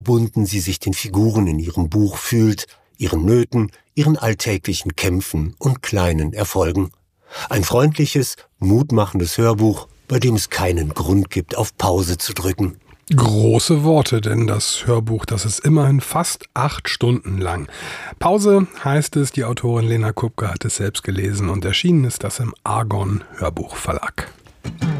verbunden sie sich den Figuren in ihrem Buch fühlt, ihren Nöten, ihren alltäglichen Kämpfen und kleinen Erfolgen. Ein freundliches, mutmachendes Hörbuch, bei dem es keinen Grund gibt, auf Pause zu drücken. Große Worte, denn das Hörbuch, das ist immerhin fast 8 Stunden lang. Pause heißt es, die Autorin Lena Kupke hat es selbst gelesen und erschienen ist das im Argon Hörbuchverlag.